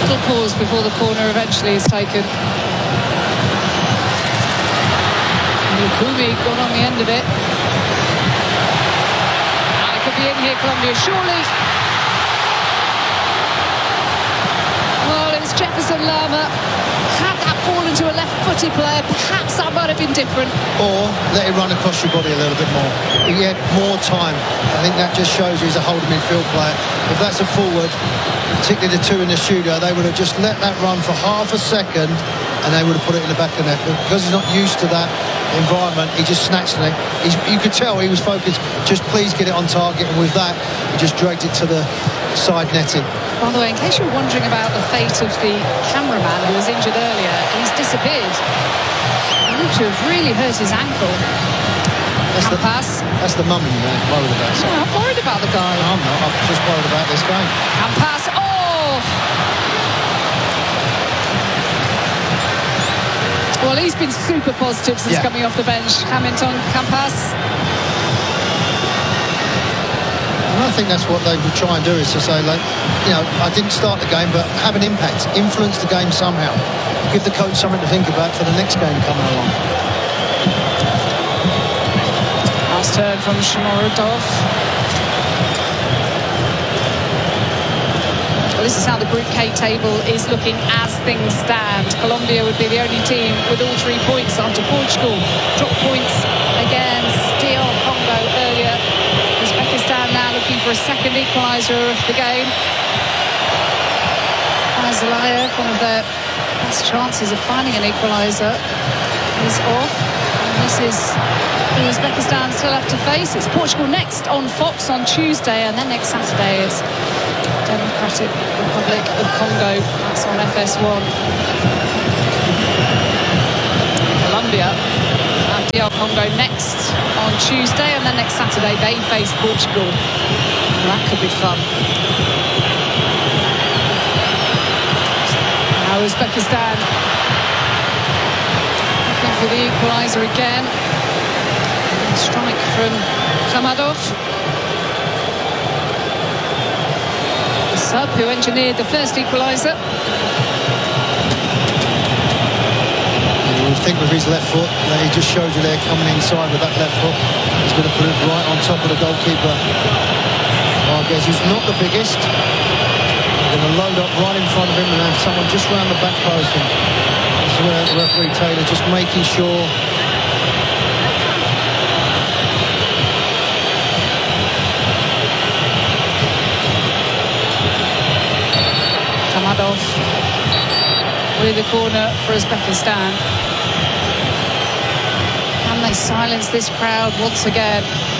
Little pause before the corner eventually is taken. Lukumi got on the end of it. It could be in here, Colombia, surely. Well, it's Jefferson Lerma. Had that fallen to a left-footed player, perhaps that might have been different. Or let it run across your body a little bit more. He had more time. I think that just shows you he's a holding midfield player. If that's a forward, particularly the two in the studio, they would have just let that run for half a second and they would have put it in the back of the net. But because he's not used to that environment, he just snatched it. You could tell he was focused, just please get it on target, and with that he just dragged it to the side netting. By the way, in case you're wondering about the fate of the cameraman who was injured earlier, he's disappeared. He looked to have really hurt his ankle. That's the mummy man worried about. No, I'm worried about the guy. I'm not, I'm just worried about this game. Campas, oh! Well, he's been super positive since coming off the bench. Hamilton, Campas. And I think that's what they would try and do, is to say, like, you know, I didn't start the game, but have an impact, influence the game somehow. Give the coach something to think about for the next game coming along. Last turn from Shomurodov. Well, this is how the Group K table is looking as things stand. Colombia would be the only team with all 3 points after Portugal dropped points against DR Congo earlier. Uzbekistan now looking for a second equaliser of the game. Azalayev, one of their best chances of finding an equaliser, is off. And this is who Uzbekistan still have to face. It's Portugal next on Fox on Tuesday, and then next Saturday it's Democratic Republic of Congo. That's on FS1. Colombia and DR Congo next on Tuesday, and then next Saturday they face Portugal. Well, that could be fun. Now Uzbekistan looking for the equaliser again. Strike from Khamadov. The sub who engineered the first equaliser. You would think with his left foot that he just showed you there, coming inside with that left foot. He's going to put it right on top of the goalkeeper. Vargas, who's not the biggest. Going to load up right in front of him and have someone just round the back post. And this is where the referee Taylor just making sure. Khamadov with the corner for Uzbekistan. Can they silence this crowd once again?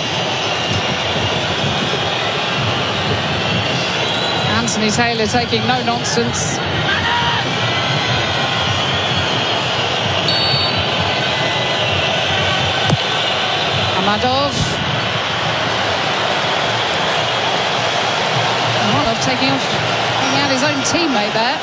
Anthony Taylor taking no nonsense. Khamadov. Khamadov taking out his own teammate there.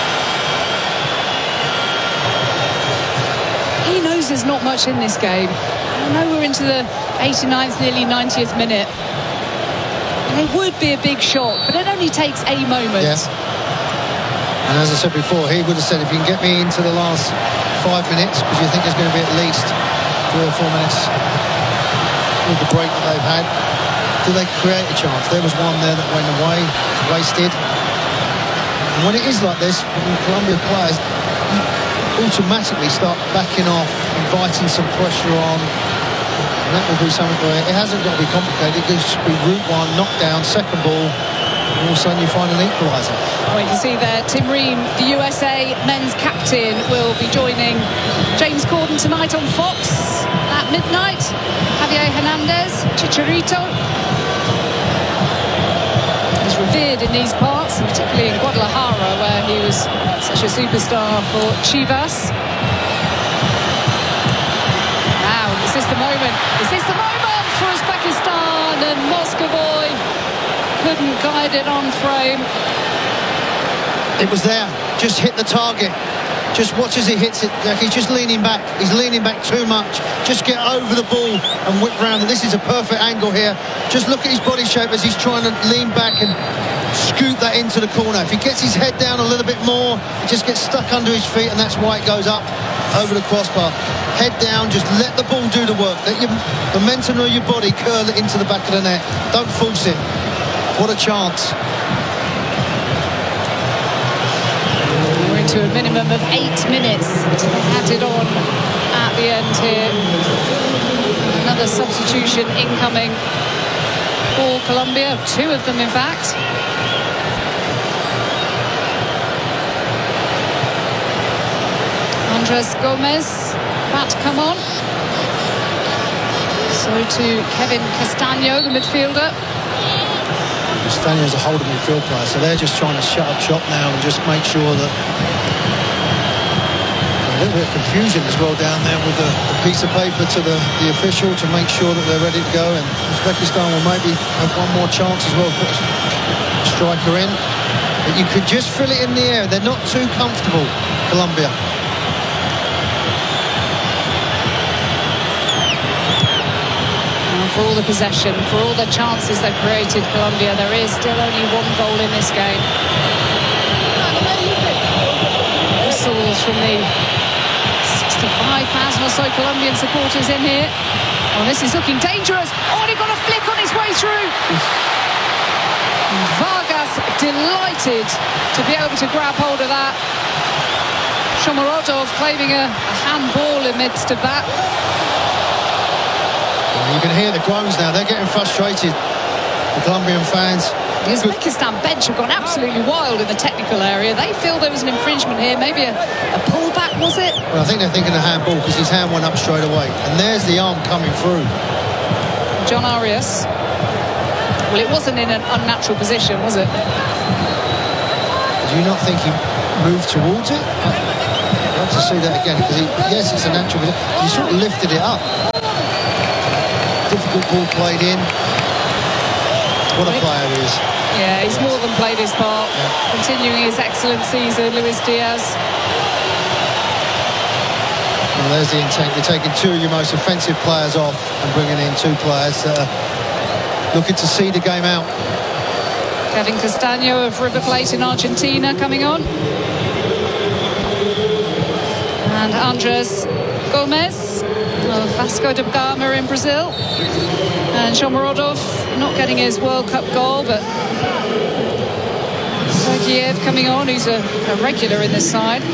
He knows there's not much in this game. I know we're into the 89th, nearly 90th minute. And it would be a big shock, but it only takes a moment. Yes. And as I said before, he would have said, if you can get me into the last 5 minutes, because you think there's going to be at least 3 or 4 minutes with the break that they've had, do they create a chance? There was one there that went away, it was wasted. And when it is like this, when Colombia players automatically start backing off, inviting some pressure on, and that will be something where it hasn't got to be complicated. It could just be route one, knockdown, second ball, and all of a sudden you find an equaliser. Well, you can see there, Tim Ream, the USA men's captain, will be joining James Corden tonight on Fox at midnight. Javier Hernandez, Chicharito, is revered in these parts, and particularly in Guadalajara, where he was such a superstar for Chivas. Now, is this the moment? Is this the moment for Uzbekistan? And Moscovoy couldn't guide it on frame. It was there, just hit the target. Just watch as he hits it. He's just leaning back. He's leaning back too much. Just get over the ball and whip round. And this is a perfect angle here. Just look at his body shape as he's trying to lean back and scoop that into the corner. If he gets his head down a little bit more, it just gets stuck under his feet, and that's why it goes up over the crossbar. Head down, just let the ball do the work. Let your momentum of your body curl it into the back of the net. Don't force it. What a chance. We're into a minimum of 8 minutes to be added on at the end here. Another substitution incoming for Colombia, 2 of them in fact. Andres Gomez about to come on. So to Kevin Castaño, the midfielder. Castaño's a holding midfield player, so they're just trying to shut up shop now and just make sure that a little bit of confusion as well down there with the piece of paper to the official to make sure that they're ready to go. And Uzbekistan will maybe have one more chance as well, put a striker in. But you could just fill it in the air. They're not too comfortable, Colombia. For all the possession, for all the chances they've created, Colombia, there is still only 1 goal in this game. Whistles from the 65,000 or so Colombian supporters in here. Oh, this is looking dangerous. Oh, and he got a flick on his way through. Vargas delighted to be able to grab hold of that. Shomurodov claiming a handball amidst of that. You can hear the groans now. They're getting frustrated, the Colombian fans. The Uzbekistan bench have gone absolutely wild in the technical area. They feel there was an infringement here, maybe a pullback, was it? Well, I think they're thinking a handball because his hand went up straight away. And there's the arm coming through. John Arias. Well, it wasn't in an unnatural position, was it? Do you not think he moved towards it? I'd like to see that again because, yes, it's a natural position. He sort of lifted it up. Difficult ball played in. What a player he is. Yeah, he's more than played his part. Yeah. Continuing his excellent season, Luis Diaz. Well, there's the intent. You're taking 2 of your most offensive players off and bringing in 2 players that are looking to see the game out. Kevin Castaño of River Plate in Argentina coming on. And Andres Gomez of Vasco da Gama in Brazil. And Shomurodov not getting his World Cup goal, but Sergeyev coming on, who's a regular in this side.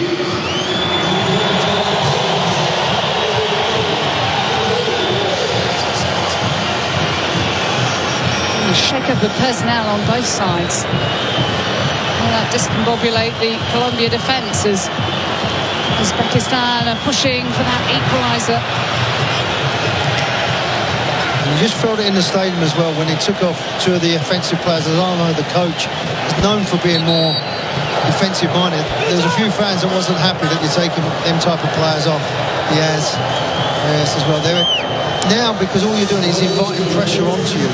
And shake up the personnel on both sides. Will that discombobulate the Colombia defence as Uzbekistan are pushing for that equaliser? You just felt it in the stadium as well when he took off 2 of the offensive players. Alano, the coach, is known for being more defensive minded. There was a few fans that wasn't happy that you're taking them type of players off. Yes, as well. Now, because all you're doing is inviting pressure onto you.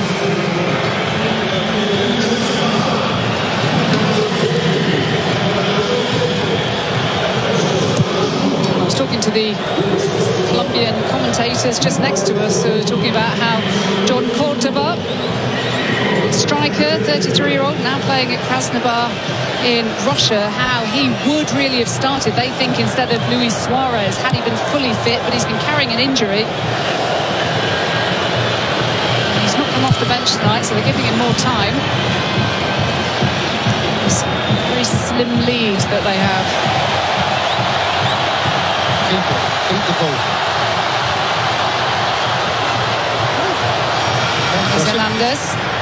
I was talking to the Colombian commentators just next to us, talking about how John Cordoba, striker, 33-year-old, now playing at Krasnodar in Russia, how he would really have started, they think, instead of Luis Suarez, had he been fully fit, but he's been carrying an injury. He's not come off the bench tonight, so they're giving him more time. It's a very slim lead that they have. Keep the ball. Hernandez.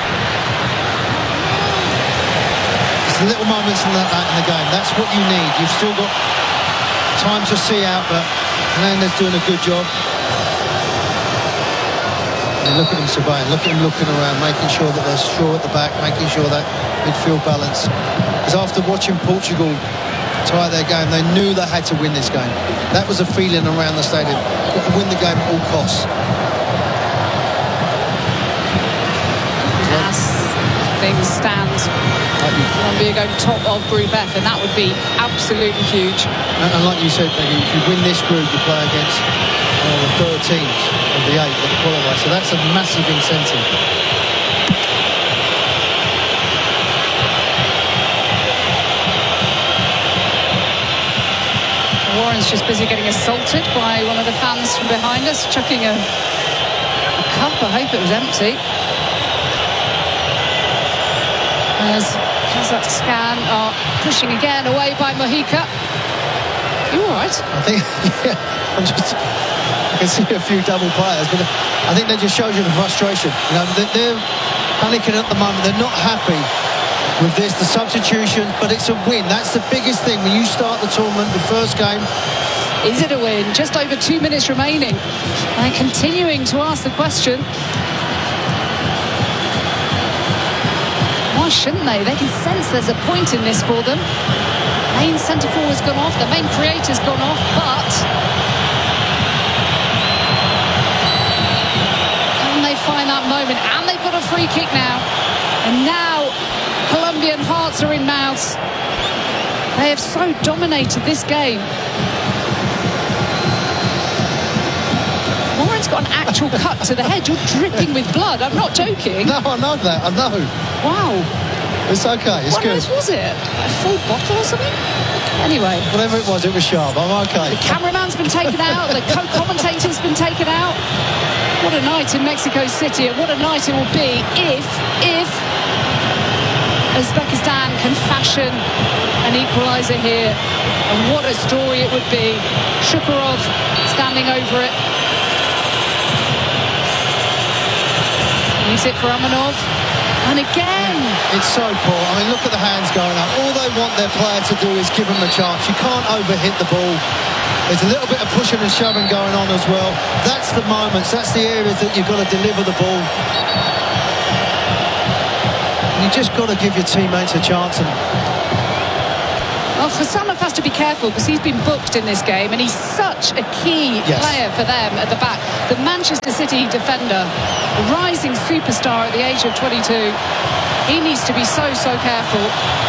It's the little moments in that in the game. That's what you need. You've still got time to see out, but Hernandez doing a good job. And look at him surveying. Look at him looking around, making sure that there's Shaw at the back, making sure that midfield balance. Because after watching Portugal tie their game, they knew they had to win this game. That was a feeling around the stadium. Got to win the game at all costs. As things stand, Colombia going top of Group F, and that would be absolutely huge. And like you said, Peggy, if you win this group, you play against the third teams of the 8 that qualify. So that's a massive incentive. Warren's just busy getting assaulted by one of the fans from behind us, chucking a cup. I hope it was empty. As Kazakhstan are pushing again away by Mojica. You all right? I think, yeah, I can see a few double players, but I think that just shows you the frustration. You know, they're panicking at the moment. They're not happy with this, the substitution, but it's a win. That's the biggest thing when you start the tournament, the first game. Is it a win? Just over 2 minutes remaining. And continuing to ask the question. Why shouldn't they? They can sense there's a point in this for them. Main centre forward's gone off, the main creator's gone off, but can they find that moment? And they've got a free kick now. And now Colombian hearts are in mouths. They have so dominated this game. Warren's got an actual cut to the head. You're dripping with blood. I'm not joking. No, I know that. I know. Wow. It's okay. It's good. What was it? A full bottle or something? Anyway. Whatever it was sharp. I'm okay. The cameraman's been taken out. The co-commentator's been taken out. What a night in Mexico City, and what a night it will be if Uzbekistan can fashion an equaliser here. And what a story it would be. Shukurov standing over it. Use it for Amanov. And again. It's so poor. I mean, look at the hands going up. All they want their player to do is give them a chance. You can't overhit the ball. There's a little bit of pushing and shoving going on as well. That's the moments. That's the areas that you've got to deliver the ball. And you just got to give your teammates a chance. And well, Hasanov has to be careful because he's been booked in this game and he's such a key player for them at the back. The Manchester City defender, a rising superstar at the age of 22. He needs to be so careful.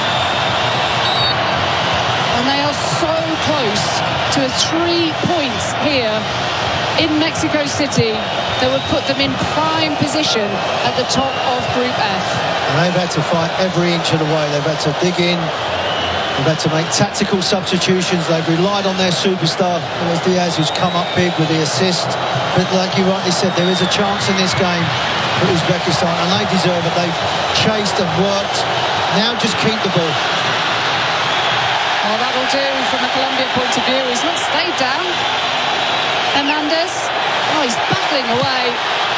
And they are so close to 3 points here in Mexico City that would put them in prime position at the top of Group F. And they've had to fight every inch of the way. They've had to dig in. They've had to make tactical substitutions. They've relied on their superstar, Luis Diaz, who's come up big with the assist. But like you rightly said, there is a chance in this game for Uzbekistan, and they deserve it. They've chased and worked. Now just keep the ball. Well, that'll do from a Colombia point of view. He's not stayed down. Hernandez. Oh, he's battling away.